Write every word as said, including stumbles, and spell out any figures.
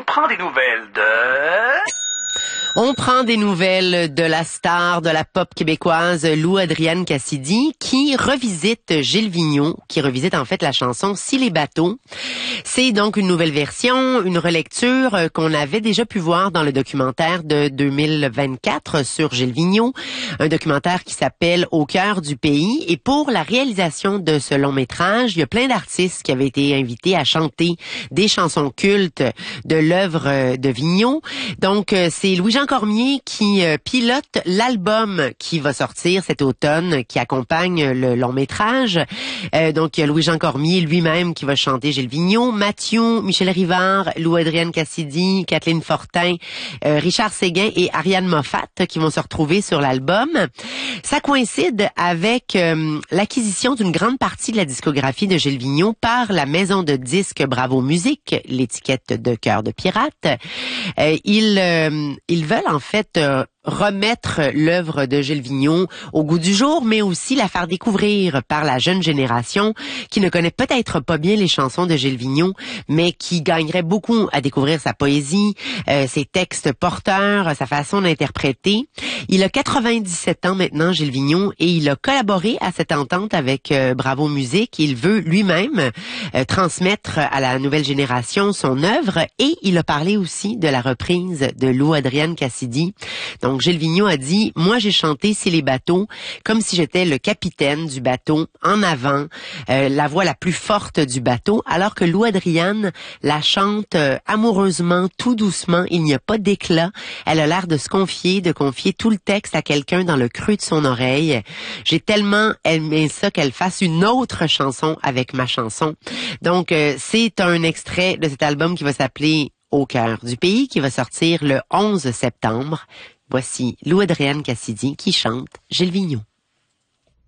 prend des nouvelles de... On prend des nouvelles de la star de la pop québécoise Lou Adrienne Cassidy qui revisite Gilles Vigneault, qui revisite en fait la chanson Si les bateaux. C'est donc une nouvelle version, une relecture qu'on avait déjà pu voir dans le documentaire de deux mille vingt-quatre sur Gilles Vigneault, un documentaire qui s'appelle Au cœur du pays. Et pour la réalisation de ce long métrage, il y a plein d'artistes qui avaient été invités à chanter des chansons cultes de l'œuvre de Vigneault. Donc c'est Louis-Jean Cormier qui euh, pilote l'album qui va sortir cet automne, qui accompagne le long métrage. Euh, donc, il y a Louis-Jean Cormier lui-même qui va chanter Gilles Vigneault, Mathieu, Michel Rivard, Lou Adrienne Cassidy, Kathleen Fortin, euh, Richard Séguin et Ariane Moffat qui vont se retrouver sur l'album. Ça coïncide avec euh, l'acquisition d'une grande partie de la discographie de Gilles Vigneault par la maison de disques Bravo Musique, l'étiquette de Cœur de Pirate. Euh, ils, euh, ils veulent en fait euh, remettre l'œuvre de Gilles Vigneault au goût du jour, mais aussi la faire découvrir par la jeune génération qui ne connaît peut-être pas bien les chansons de Gilles Vigneault, mais qui gagnerait beaucoup à découvrir sa poésie, euh, ses textes porteurs, sa façon d'interpréter. Il a quatre-vingt-dix-sept ans maintenant, Gilles Vigneault, et il a collaboré à cette entente avec euh, Bravo Musique. Il veut lui-même euh, transmettre à la nouvelle génération son œuvre et il a parlé aussi de la reprise de Lou Adrienne Cassidy. Donc, Gilles Vigneault a dit « Moi, j'ai chanté Si les bateaux comme si j'étais le capitaine du bateau, en avant, euh, la voix la plus forte du bateau, alors que Lou Adrienne la chante euh, amoureusement, tout doucement, il n'y a pas d'éclat. Elle a l'air de se confier, de confier tout le texte à quelqu'un dans le creux de son oreille. J'ai tellement aimé ça qu'elle fasse une autre chanson avec ma chanson. » Donc, euh, c'est un extrait de cet album qui va s'appeler Au cœur du pays, qui va sortir le onze septembre. Voici Lou Adrienne Cassidy qui chante Gilles Vigneault.